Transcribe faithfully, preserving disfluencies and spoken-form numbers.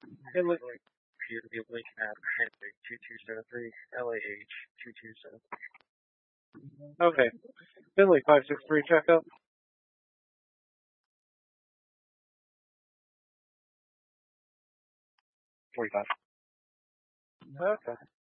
It looked like appear to be Lincoln Ave, Henry, two two seven three, L A H, two two seven three. Okay. Finley, five six three, check up. forty-five. Okay.